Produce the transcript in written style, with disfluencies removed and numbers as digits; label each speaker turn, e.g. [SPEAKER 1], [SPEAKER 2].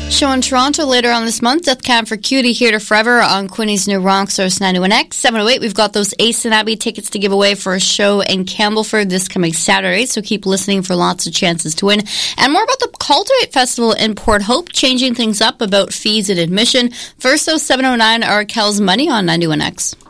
[SPEAKER 1] Show in Toronto later on this month. Death Cab for Cutie Here to Forever on Quinny's New Rock Source 91X. 708, we've got those Ace and Abby tickets to give away for a show in Campbellford this coming Saturday, so keep listening for lots of chances to win. And more about the Cultivate Festival in Port Hope, changing things up about fees and admission. First, though, 709 are Kel's Money on 91X.